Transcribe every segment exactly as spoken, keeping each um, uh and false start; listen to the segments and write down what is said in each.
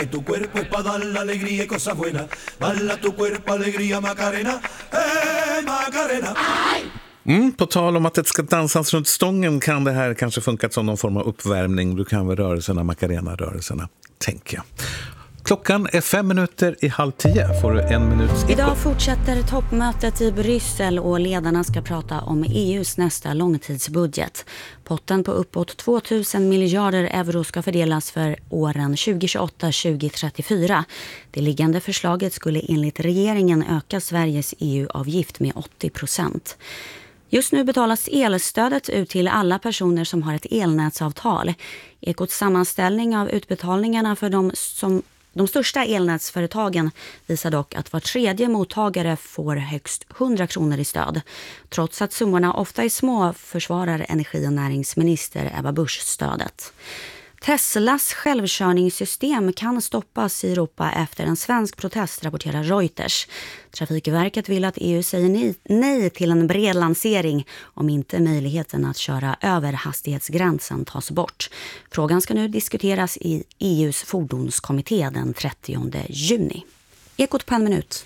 Tu cuerpo es para dar la alegría y cosas buenas. Bala tu cuerpo, alegría, Macarena. Eh, Macarena. Mm, på tal om att det ska dansas runt stången kan det här kanske funka som någon form av uppvärmning. Du kan väl rörelserna, Macarena-rörelserna, tänker jag. Klockan är fem minuter i halv tio. Får du en minuts eko. Idag fortsätter toppmötet i Bryssel och ledarna ska prata om E U:s nästa långtidsbudget. Potten på uppåt tvåtusen miljarder euro ska fördelas för åren tjugohundratjugoåtta till tjugotrettiofyra. Det liggande förslaget skulle enligt regeringen öka Sveriges E U-avgift med åttio procent. Just nu betalas elstödet ut till alla personer som har ett elnätsavtal. Ekots sammanställning av utbetalningarna för de som De största elnätsföretagen visar dock att var tredje mottagare får högst hundra kronor i stöd. Trots att summorna ofta är små försvarar energi- och näringsminister Ebba Busch stödet. Teslas självkörningssystem kan stoppas i Europa efter en svensk protest, rapporterar Reuters. Trafikverket vill att E U säger nej, nej till en bred lansering om inte möjligheten att köra över hastighetsgränsen tas bort. Frågan ska nu diskuteras i E U:s fordonskommitté den trettionde juni. Ekot på en minut.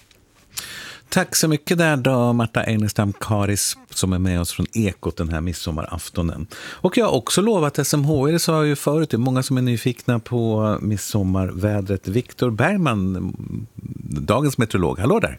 Tack så mycket där då, Marta Enestam Karis som är med oss från Ekot den här midsommaraftonen. Och jag har också lovat S M H I, det sa jag ju förut, det är många som är nyfikna på midsommarvädret. Viktor Bergman, dagens meteorolog, hallå där.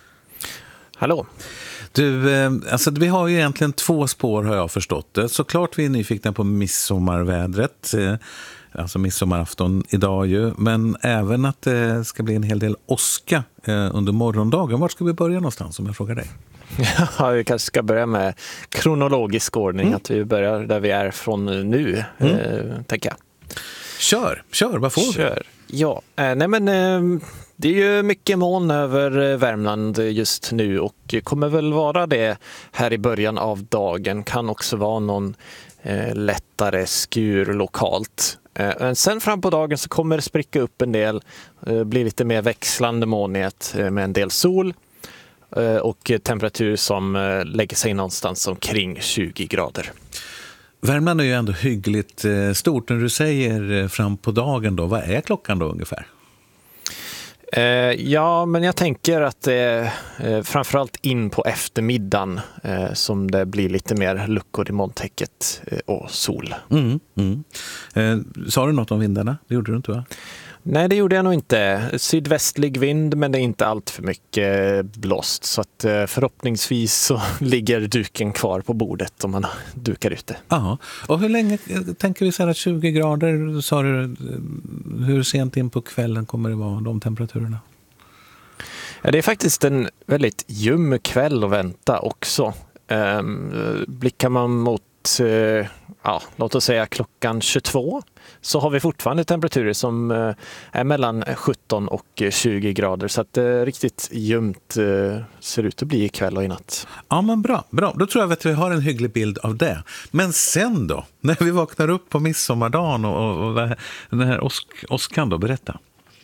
Hallå. Du, alltså vi har ju egentligen två spår har jag förstått det. Såklart vi är nyfikna på midsommarvädret, alltså midsommarafton idag ju, men även att det ska bli en hel del åska under morgondagen. Var ska vi börja någonstans om jag frågar dig? Ja, vi kanske ska börja med kronologisk ordning, mm. att vi börjar där vi är från nu, mm. eh, tänker jag. Kör, kör, vad får kör. vi? Ja, eh, nej men eh, det är ju mycket moln över Värmland just nu och kommer väl vara det här i början av dagen. Kan också vara någon eh, lättare skur lokalt. Men sen fram på dagen så kommer det spricka upp en del, bli lite mer växlande molnighet med en del sol och temperatur som lägger sig någonstans omkring tjugo grader. Värmland är ju ändå hyggligt stort. När du säger fram på dagen då, vad är klockan då ungefär? Ja, men jag tänker att det är framförallt in på eftermiddagen som det blir lite mer luckor i molntäcket och sol. Mm, mm. Eh, sa du något om vindarna? Det gjorde du inte, va? Nej, det gjorde jag nog inte. Sydvästlig vind, men det är inte allt för mycket blåst. Så att förhoppningsvis så ligger duken kvar på bordet om man dukar ute. Ja, och hur länge tänker vi så här att tjugo grader, sa du, hur sent in på kvällen kommer det vara de temperaturerna? Ja, det är faktiskt en väldigt ljum kväll att vänta också. Ehm, blickar man mot eh, ja, låt oss säga klockan tjugotvå så har vi fortfarande temperaturer som eh, är mellan sjutton och tjugo grader, så att det eh, riktigt ljumt eh, ser ut att bli ikväll och i natt. Ja, men bra, bra. Då tror jag att vi har en hygglig bild av det. Men sen då, när vi vaknar upp på midsommardagen och, och, och den här åsk, åskan då, berätta.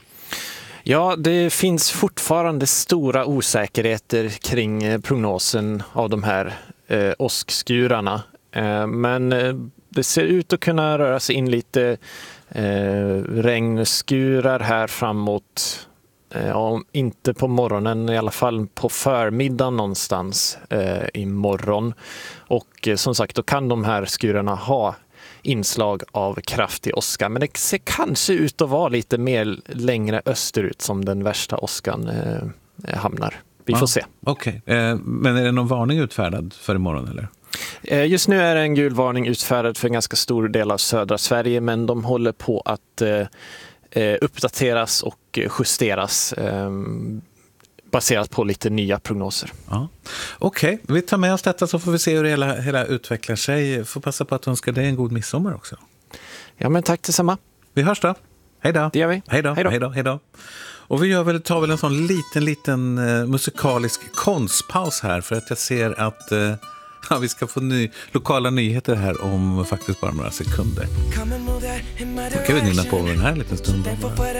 Ja, det finns fortfarande stora osäkerheter kring prognosen av de här eh, åskskurarna. Eh, men eh, det ser ut att kunna röra sig in lite eh, regnskurar här framåt. Eh, om inte på morgonen, i alla fall på förmiddagen någonstans eh, imorgon. Och eh, som sagt, då kan de här skurarna ha inslag av kraftig åska, men det ser kanske ut att vara lite mer längre österut som den värsta åskan eh, hamnar. Vi får ah, se. Okej, okay. eh, men är det någon varning utfärdad för imorgon eller? Eh, just nu är det en gul varning utfärdad för en ganska stor del av södra Sverige, men de håller på att eh, uppdateras och justeras eh, baserat på lite nya prognoser. Ja. Okej, okay. Vi tar med oss detta så får vi se hur det hela, hela utvecklar sig. Får passa på att önska dig en god midsommar också. Ja, men tack detsamma. Vi hörs då. Hej då. Det gör vi. Hej då. Hej då. Hej då. Och vi gör väl, tar väl en sån liten, liten uh, musikalisk konstpaus här för att jag ser att uh, ja, vi ska få ny, lokala nyheter här om faktiskt bara några sekunder. Då kan vi nynna på den här en liten stund.